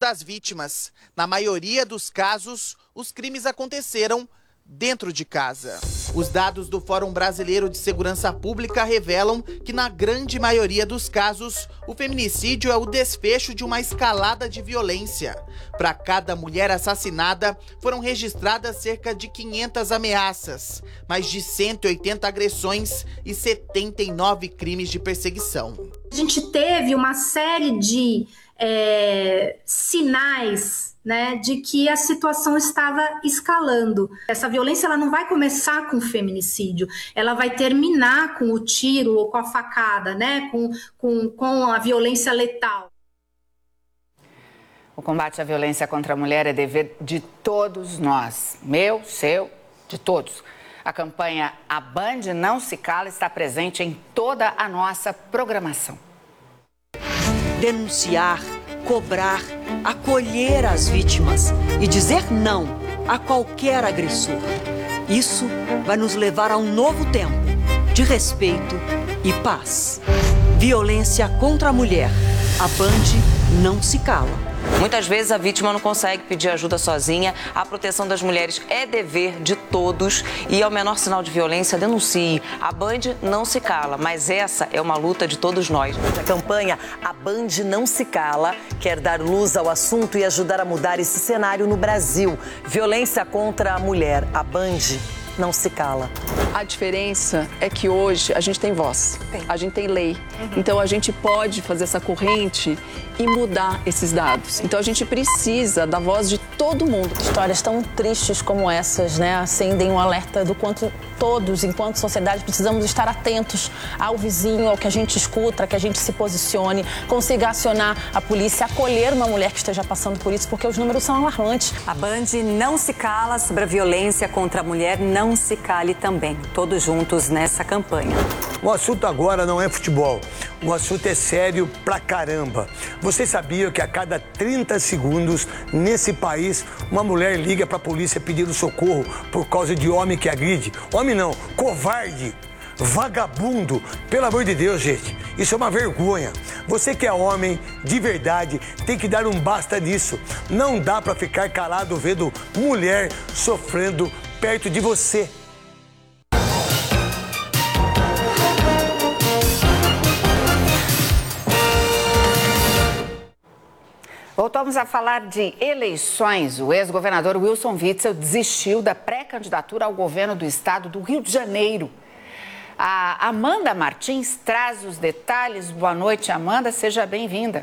das vítimas. Na maioria dos casos, os crimes aconteceram dentro de casa. Os dados do Fórum Brasileiro de Segurança Pública revelam que, na grande maioria dos casos, o feminicídio é o desfecho de uma escalada de violência. Para cada mulher assassinada, foram registradas cerca de 500 ameaças, mais de 180 agressões e 79 crimes de perseguição. A gente teve uma série de sinais, né, de que a situação estava escalando. Essa violência ela não vai começar com o feminicídio, ela vai terminar com o tiro ou com a facada, né, com a violência letal. O combate à violência contra a mulher é dever de todos nós, meu, seu, de todos. A campanha A Band Não Se Cala está presente em toda a nossa programação. Denunciar, cobrar, acolher as vítimas e dizer não a qualquer agressor. Isso vai nos levar a um novo tempo de respeito e paz. Violência contra a mulher. A Band não se cala. Muitas vezes a vítima não consegue pedir ajuda sozinha. A proteção das mulheres é dever de todos e ao menor sinal de violência, denuncie. A Band não se cala, mas essa é uma luta de todos nós. A campanha A Band Não Se Cala quer dar luz ao assunto e ajudar a mudar esse cenário no Brasil. Violência contra a mulher. A Band não se cala. A diferença é que hoje a gente tem voz, a gente tem lei. Então a gente pode fazer essa corrente e mudar esses dados. Então a gente precisa da voz de todo mundo. Histórias tão tristes como essas, né, acendem um alerta do quanto todos, enquanto sociedade, precisamos estar atentos ao vizinho, ao que a gente escuta, que a gente se posicione, consiga acionar a polícia, acolher uma mulher que esteja passando por isso, porque os números são alarmantes. A Band não se cala sobre a violência contra a mulher, não se cale também. Todos juntos nessa campanha. O assunto agora não é futebol. O assunto é sério pra caramba. Vocês sabiam que a cada 30 segundos, nesse país, uma mulher liga pra polícia pedindo socorro por causa de homem que agride? Homem não, covarde, vagabundo. Pelo amor de Deus, gente, isso é uma vergonha. Você que é homem, de verdade, tem que dar um basta nisso. Não dá pra ficar calado vendo mulher sofrendo perto de você. Voltamos a falar de eleições. O ex-governador Wilson Witzel desistiu da pré-candidatura ao governo do estado do Rio de Janeiro. A Amanda Martins traz os detalhes. Boa noite, Amanda. Seja bem-vinda.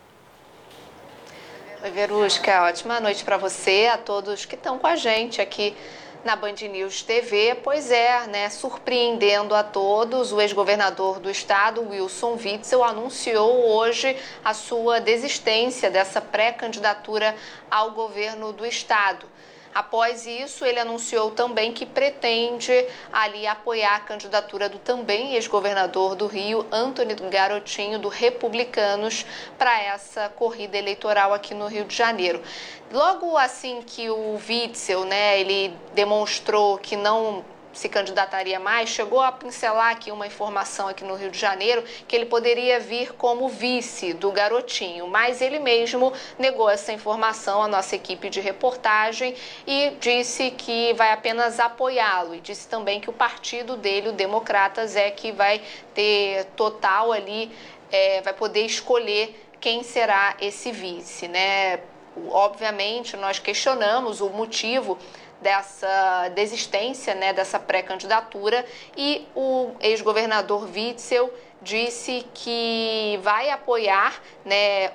Oi, Verusca. Ótima noite para você, a todos que estão com a gente aqui na Band News TV. Pois é, né, surpreendendo a todos, o ex-governador do estado, Wilson Witzel, anunciou hoje a sua desistência dessa pré-candidatura ao governo do estado. Após isso, ele anunciou também que pretende ali apoiar a candidatura do também ex-governador do Rio, Antony Garotinho, do Republicanos, para essa corrida eleitoral aqui no Rio de Janeiro. Logo assim que o Witzel, né, ele demonstrou que não se candidataria mais, chegou a pincelar aqui uma informação aqui no Rio de Janeiro que ele poderia vir como vice do Garotinho, mas ele mesmo negou essa informação à nossa equipe de reportagem e disse que vai apenas apoiá-lo, e disse também que o partido dele, o Democratas, é que vai ter total ali, vai poder escolher quem será esse vice, né? Obviamente, nós questionamos o motivo dessa desistência, né, dessa pré-candidatura, e o ex-governador Witzel disse que vai apoiar, né,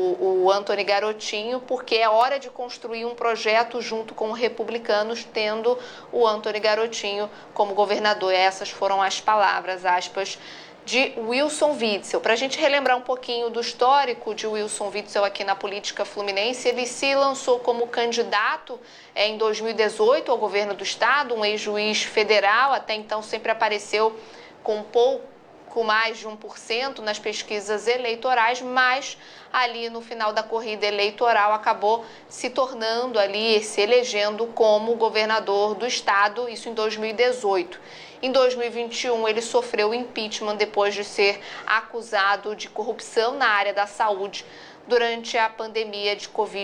o Antony Garotinho, porque é hora de construir um projeto junto com os republicanos, tendo o Antony Garotinho como governador. E essas foram as palavras, aspas, de Wilson Witzel. Para a gente relembrar um pouquinho do histórico de Wilson Witzel aqui na política fluminense, ele se lançou como candidato em 2018 ao governo do estado, um ex-juiz federal, até então sempre apareceu com pouco mais de 1% nas pesquisas eleitorais, mas ali no final da corrida eleitoral acabou se tornando ali, se elegendo como governador do estado, isso em 2018. Em 2021, ele sofreu impeachment depois de ser acusado de corrupção na área da saúde durante a pandemia de Covid-19.